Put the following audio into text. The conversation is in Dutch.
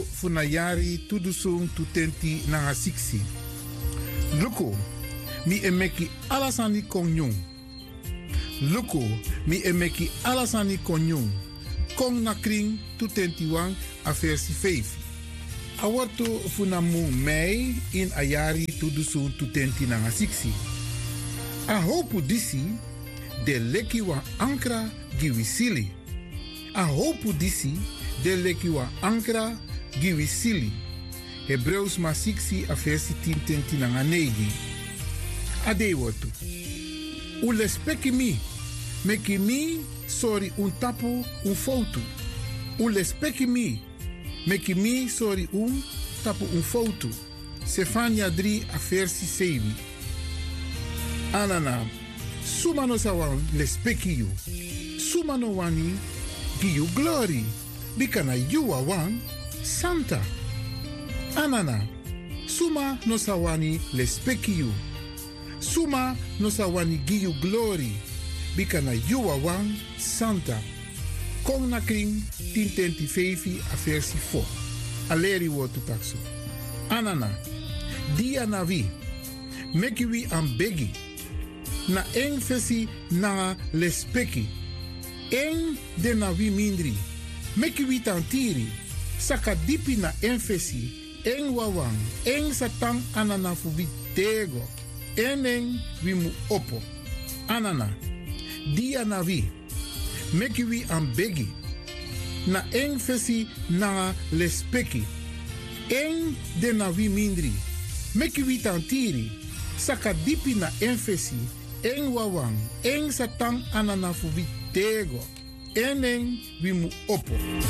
funayari tudusung tutenti nanga siksi. Luko, mi emeki alasani konyung. Luko, mi emeki alasani konyung. Kong na kring tutenti wang a versi 5. Awarto funamu mei in ayari tudusung tutenti nanga siksi. A hopu disi de leki wa ankra giwisili. A hopu disi de leki wa ankra giwisili. Hebreus ma 6 a versi 10 nanga 9. Ade wotu. Ule speki mi. Meki mi sorry un tapu un foto. Ule speki mi. Meki mi sorry un tapu un foto. Sefania 3 a versi 7. Anana. Sumano sawan le speki you. Sumano wani give you glory. Bikana you are one Santa. Anana. Suma no sawani le speki you. Suma no sawani give you glory. Bikana you are one Santa. Kong na kring 10:25 a versi 4. Aleri wotu takso. Anana. Dia na vi. Meki wi ambegi. Na eng fesi na lespeki. Eng de na wi mindri. Meki wi tantiri. Saka dipi na eng fesi. Eng wawang. Eng satang anana fubi tego. Eneng wi mu opo. Anana. Dia na wi. Meki wi ambegi. Na eng fesi na lespeki. Eng de na wi mindri. Meki wi tantiri. Saka dipi na eng fesi. Eng wawang, eng satang anana fubi tego. Eneng wi mu opo.